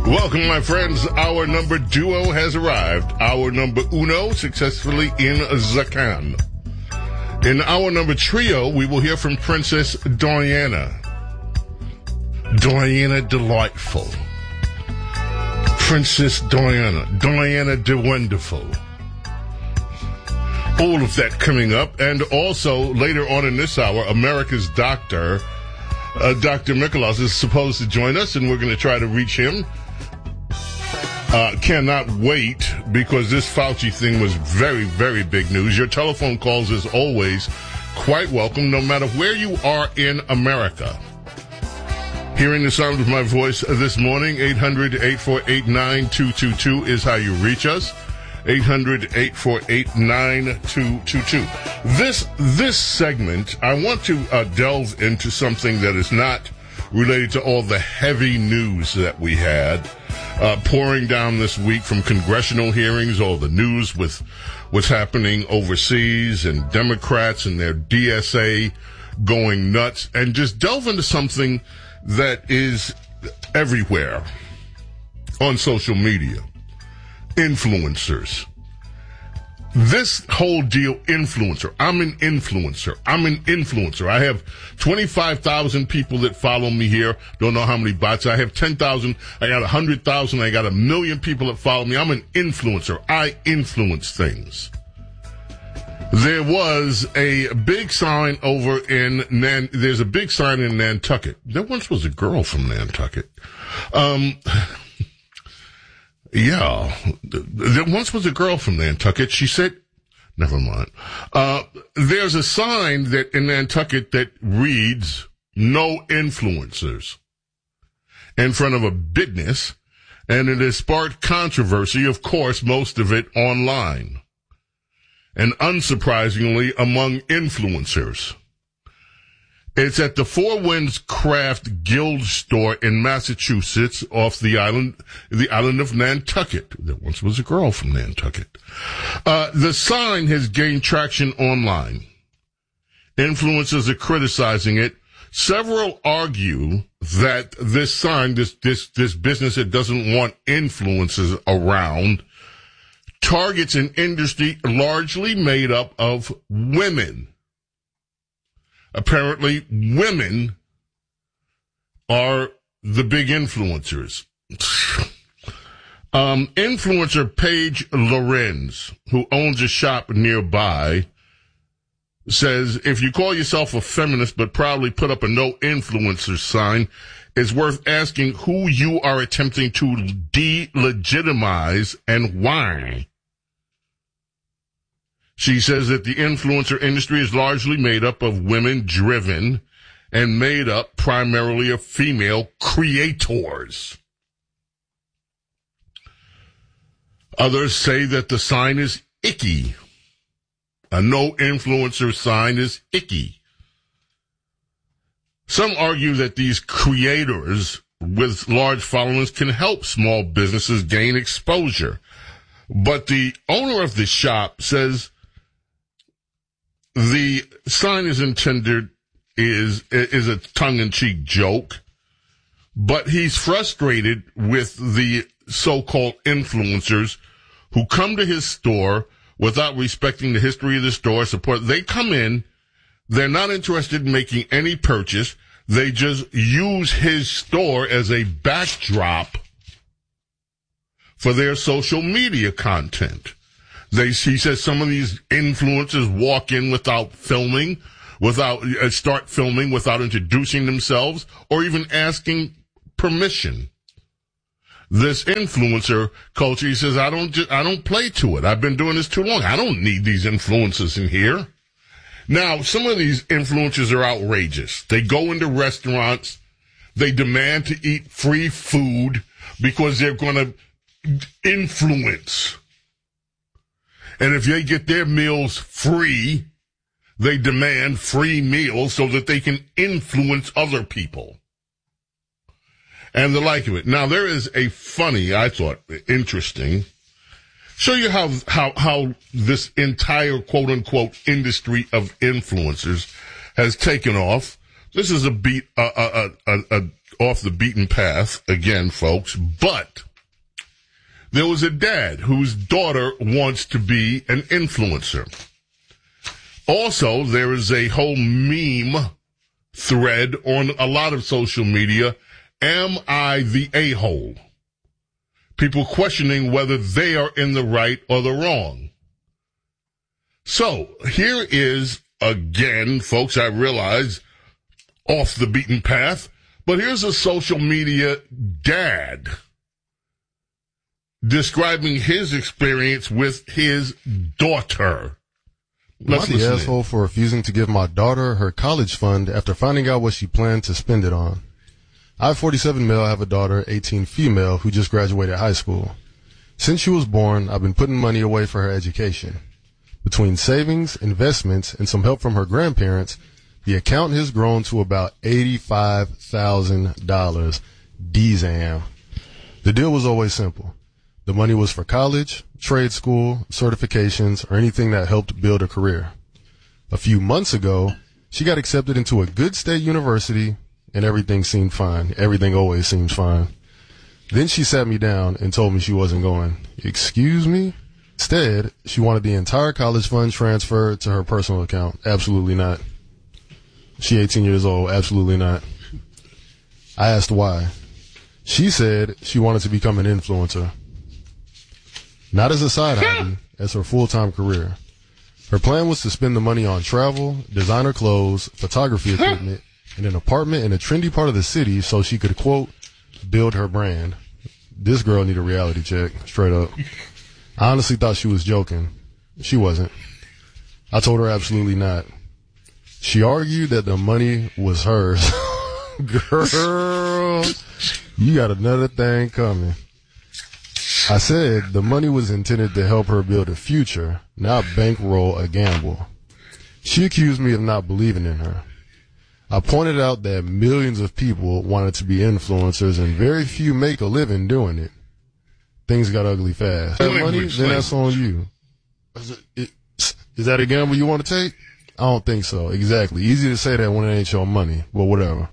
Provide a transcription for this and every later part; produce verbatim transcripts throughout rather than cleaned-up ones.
Welcome, my friends. Our number duo has arrived. Our number uno successfully in Zakan. In our number trio, we will hear from Princess Diana. Diana Delightful. Princess Diana. Diana De Wonderful. All of that coming up. And also, later on in this hour, America's Doctor, uh, Doctor Mikolaus, is supposed to join us, and we're going to try to reach him. Uh, cannot wait, because this Fauci thing was very, very big news. Your telephone calls, as always, quite welcome, no matter where you are in America. Hearing the sound of my voice this morning, eight hundred, eight four eight, nine two two two is how you reach us. eight hundred, eight four eight, nine two two two. This, this segment, I want to uh, delve into something that is not related to all the heavy news that we had uh, pouring down this week from congressional hearings, all the news with what's happening overseas and Democrats and their D S A going nuts, and just delve into something that is everywhere on social media. Influencers. This whole deal, influencer. I'm an influencer. I'm an influencer. I have twenty-five thousand people that follow me here. Don't know how many bots. I have ten thousand. I got one hundred thousand. I got a million people that follow me. I'm an influencer. I influence things. There was a big sign over in Nan, there's a big sign in Nantucket. There once was a girl from Nantucket. Um, Yeah, there once was a girl from Nantucket. She said, never mind. Uh, there's a sign that in Nantucket that reads, no influencers, in front of a business, and it has sparked controversy, of course, most of it online, and unsurprisingly among influencers. It's at the Four Winds Craft Guild store in Massachusetts off the island, the island of Nantucket. There once was a girl from Nantucket. Uh, the sign has gained traction online. Influencers are criticizing it. Several argue that this sign, this, this, this business that doesn't want influencers around, targets an industry largely made up of women. Apparently, women are the big influencers. um, influencer Paige Lorenz, who owns a shop nearby, says, if you call yourself a feminist but proudly put up a no influencer sign, it's worth asking who you are attempting to delegitimize and why. She says that the influencer industry is largely made up of women driven and made up primarily of female creators. Others say that the sign is icky. A no influencer sign is icky. Some argue that these creators with large followings can help small businesses gain exposure. But the owner of the shop says the sign is intended is is a tongue-in-cheek joke, but he's frustrated with the so-called influencers who come to his store without respecting the history of the store, support. They come in, they're not interested in making any purchase. They just use his store as a backdrop for their social media content. They, he says some of these influencers walk in without filming, without, uh, start filming without introducing themselves or even asking permission. This influencer culture, he says, I don't, ju- I don't play to it. I've been doing this too long. I don't need these influencers in here. Now, some of these influencers are outrageous. They go into restaurants. They demand to eat free food because they're going to influence. And if they get their meals free, they demand free meals so that they can influence other people. And the like of it. Now, there is a funny, I thought, interesting, show you how, how, how this entire quote unquote industry of influencers has taken off. This is a beat, a, a, a, a off the beaten path again, folks, but there was a dad whose daughter wants to be an influencer. Also, there is a whole meme thread on a lot of social media. Am I the a-hole? People questioning whether they are in the right or the wrong. So, here is, again, folks, I realize, off the beaten path, but here's a social media dad describing his experience with his daughter. Let's Am I the asshole for refusing to give my daughter her college fund after finding out what she planned to spend it on? I, forty-seven male, have a daughter, eighteen female, who just graduated high school. Since she was born, I've been putting money away for her education. Between savings, investments, and some help from her grandparents, the account has grown to about eighty-five thousand dollars. D-Zam. The deal was always simple. The money was for college, trade school, certifications, or anything that helped build a career. A few months ago, she got accepted into a good state university, and everything seemed fine. Everything always seems fine. Then she sat me down and told me she wasn't going. Excuse me? Instead, she wanted the entire college fund transferred to her personal account. Absolutely not. She eighteen years old. Absolutely not. I asked why. She said she wanted to become an influencer. Not as a side hobby, as her full-time career. Her plan was to spend the money on travel, designer clothes, photography equipment, and an apartment in a trendy part of the city so she could, quote, build her brand. This girl need a reality check, straight up. I honestly thought she was joking. She wasn't. I told her absolutely not. She argued that the money was hers. Girl, you got another thing coming. I said the money was intended to help her build a future, not bankroll a gamble. She accused me of not believing in her. I pointed out that millions of people wanted to be influencers and very few make a living doing it. Things got ugly fast. That money, then that's on you. Is, it, is that a gamble you want to take? I don't think so. Exactly. Easy to say that when it ain't your money, but whatever.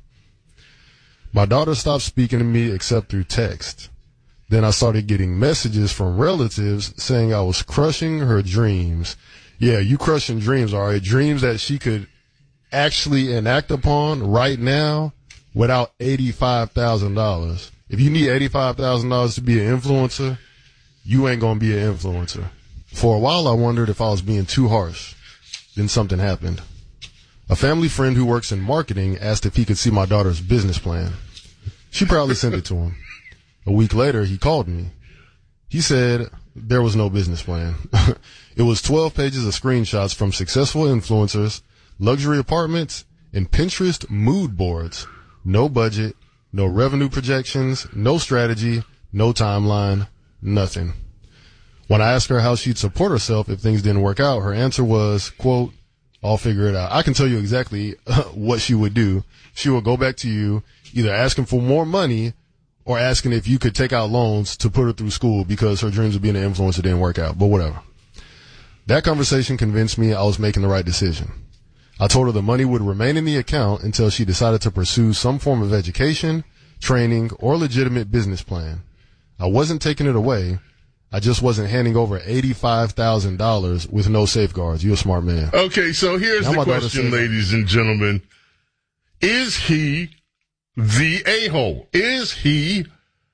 My daughter stopped speaking to me except through text. Then I started getting messages from relatives saying I was crushing her dreams. Yeah, you crushing dreams, all right? Dreams that she could actually enact upon right now without eighty-five thousand dollars. If you need eighty-five thousand dollars to be an influencer, you ain't going to be an influencer. For a while, I wondered if I was being too harsh. Then something happened. A family friend who works in marketing asked if he could see my daughter's business plan. She proudly sent it to him. A week later, he called me. He said there was no business plan. It was twelve pages of screenshots from successful influencers, luxury apartments, and Pinterest mood boards. No budget, no revenue projections, no strategy, no timeline, nothing. When I asked her how she'd support herself if things didn't work out, her answer was, quote, I'll figure it out. I can tell you exactly what she would do. She would go back to you, either asking for more money or asking if you could take out loans to put her through school because her dreams of being an influencer didn't work out, but whatever. That conversation convinced me I was making the right decision. I told her the money would remain in the account until she decided to pursue some form of education, training, or legitimate business plan. I wasn't taking it away. I just wasn't handing over eighty-five thousand dollars with no safeguards. You're a smart man. Okay, so here's now the question, ladies and gentlemen. Is he the a-hole? Is he,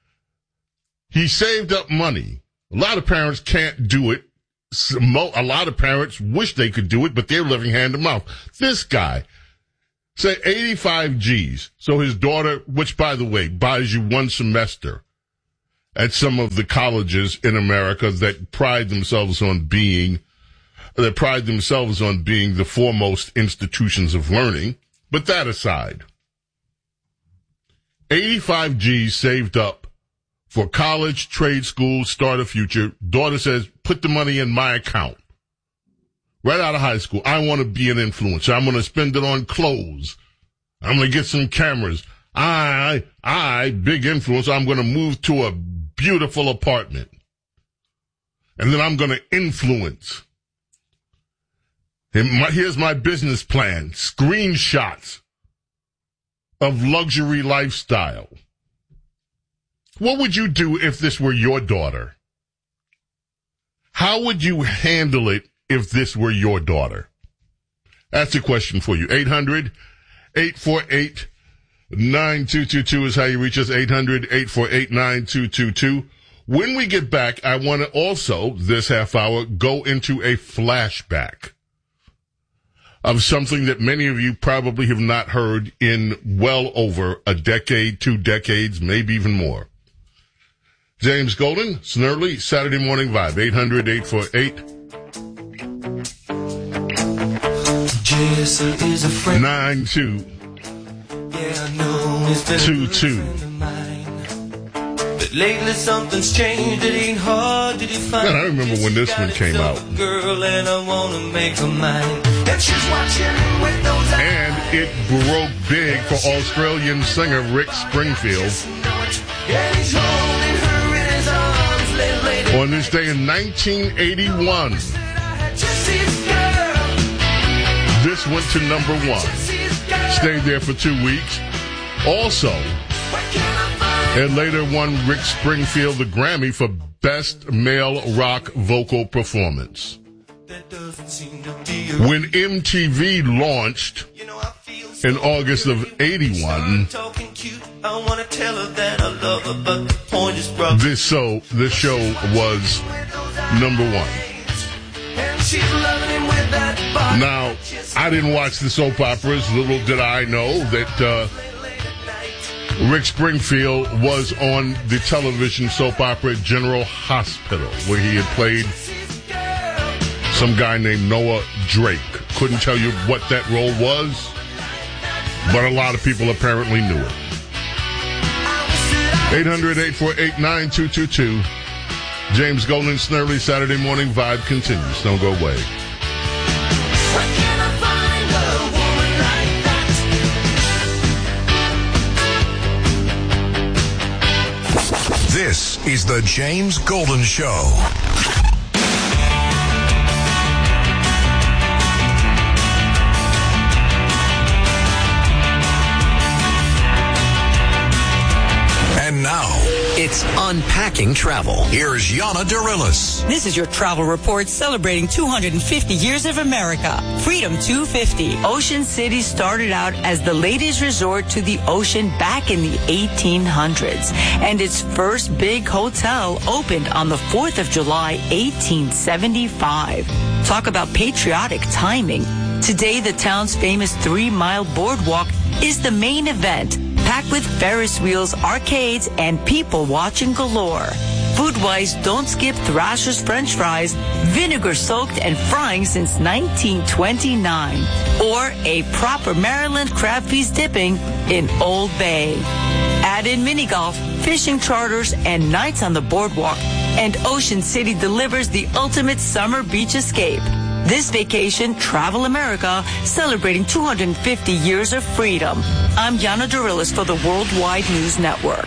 he saved up money. A lot of parents can't do it. A lot of parents wish they could do it, but they're living hand to mouth. This guy, say eighty-five G's. So his daughter, which by the way, buys you one semester at some of the colleges in America that pride themselves on being, that pride themselves on being the foremost institutions of learning. But that aside, eighty-five G's saved up for college, trade school, start a future. Daughter says, put the money in my account. Right out of high school, I want to be an influencer. I'm going to spend it on clothes. I'm going to get some cameras. I, I, big influencer, I'm going to move to a beautiful apartment. And then I'm going to influence. And my, here's my business plan. Screenshots. of luxury lifestyle. What would you do if this were your daughter? How would you handle it if this were your daughter? That's a question for you. eight hundred, eight four eight, nine two two two is how you reach us. eight hundred, eight four eight, nine two two two. When we get back, I want to also, this half hour, go into a flashback of something that many of you probably have not heard in well over a decade, two decades, maybe even more. James Golden, Snerdley, Saturday Morning Vibe, eight hundred, eight four eight, nine two two two. But lately something's changed, it ain't hard to define. God, I remember when this one came out. Girl, and I wanna make her mine. And she's watching with those eyes. And it broke big for Australian singer Rick Springfield. And he's holding her in his arms, little lady. On this day in nineteen eighty-one, this went to number one. Stayed there for two weeks. Also, and later won Rick Springfield the Grammy for Best Male Rock Vocal Performance. When M T V launched in August of eighty-one, this show, this show was number one. Now, I didn't watch the soap operas. Little did I know that uh, Rick Springfield was on the television soap opera General Hospital, where he had played some guy named Noah Drake. Couldn't tell you what that role was, but a lot of people apparently knew it. eight hundred, eight four eight, nine two two two. James Golden, Snerdley, Saturday Morning Vibe continues. Don't go away. This is the James Golden Show. And now, it's Unpacking Travel. Here's Yana Dorillis. This is your travel report celebrating two hundred fifty years of America. Freedom two fifty. Ocean City started out as the ladies' resort to the ocean back in the eighteen hundreds. And its first big hotel opened on the fourth of July, eighteen seventy-five. Talk about patriotic timing. Today, the town's famous three-mile boardwalk is the main event, packed with Ferris wheels, arcades, and people watching galore. Food-wise, don't skip Thrasher's French fries, vinegar-soaked and frying since nineteen twenty-nine. Or a proper Maryland crab feast dipping in Old Bay. Add in mini golf, fishing charters, and nights on the boardwalk, and Ocean City delivers the ultimate summer beach escape. This vacation, Travel America, celebrating two hundred fifty years of freedom. I'm Yana Dorillis for the Worldwide News Network.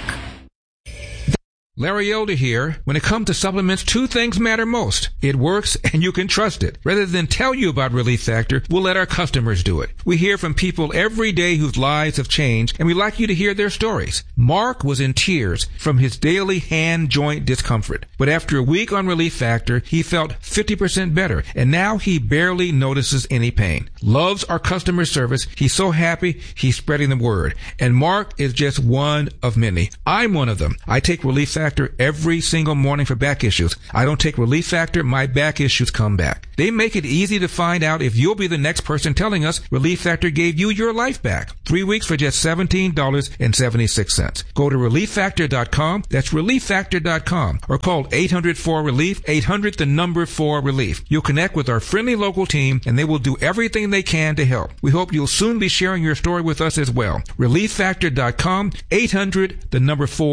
Larry Elder here. When it comes to supplements, two things matter most. It works and you can trust it. Rather than tell you about Relief Factor, we'll let our customers do it. We hear from people every day whose lives have changed, and we like you to hear their stories. Mark was in tears from his daily hand joint discomfort. But after a week on Relief Factor, he felt fifty percent better, and now he barely notices any pain. Loves our customer service. He's so happy, he's spreading the word. And Mark is just one of many. I'm one of them. I take Relief Factor every single morning for back issues. I don't take Relief Factor, my back issues come back. They make it easy to find out if you'll be the next person telling us Relief Factor gave you your life back. Three weeks for just seventeen dollars and seventy-six cents. Go to relief factor dot com. That's relief factor dot com. Or call eight hundred four relief, eight hundred the number four relief. You'll connect with our friendly local team and they will do everything they can to help. We hope you'll soon be sharing your story with us as well. relief factor dot com, eight hundred the number four relief.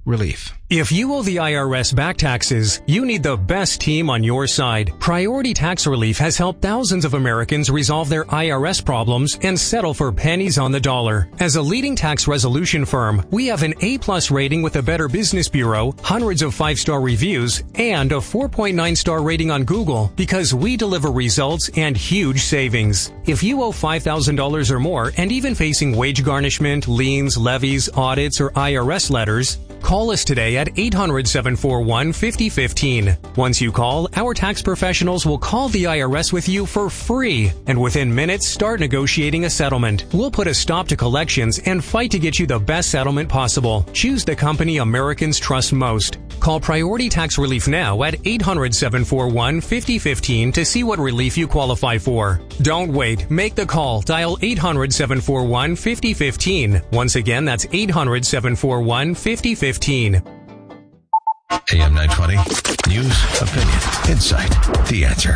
relief. If you owe the I R S back taxes, you need the best team on your side. Priority Tax Relief has helped thousands of Americans resolve their I R S problems and settle for pennies on the dollar. As a leading tax resolution firm, we have an A-plus rating with the Better Business Bureau, hundreds of five-star reviews, and a four point nine star rating on Google because we deliver results and huge savings. If you owe five thousand dollars or more and even facing wage garnishment, liens, levies, audits, or I R S letters, call us today at eight hundred, seven four one, five oh one five. Once you call, our tax professionals will call the I R S with you for free, and within minutes start negotiating a settlement. We'll put a stop to collections and fight to get you the best settlement possible. Choose the company Americans trust most. Call Priority Tax Relief now at eight hundred, seven four one, five oh one five to see what relief you qualify for. Don't wait. Make the call. Dial eight hundred, seven four one, five oh one five. Once again, that's eight hundred, seven four one, five oh one five. A M nine twenty. News, opinion, insight. The Answer.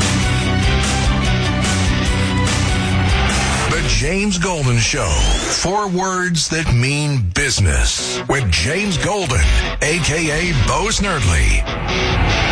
The James Golden Show. Four words that mean business. With James Golden, a k a. Bo Snerdley.